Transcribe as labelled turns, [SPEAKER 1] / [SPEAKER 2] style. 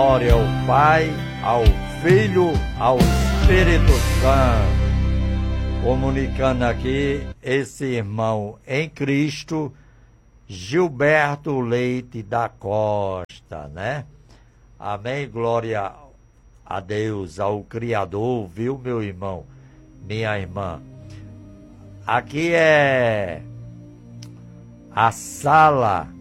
[SPEAKER 1] Glória ao Pai, ao Filho, ao Espírito Santo. Comunicando aqui esse irmão em Cristo, Gilberto Leite da Costa, né? Amém, glória a Deus, ao Criador, viu, meu irmão, minha irmã? Aqui é a sala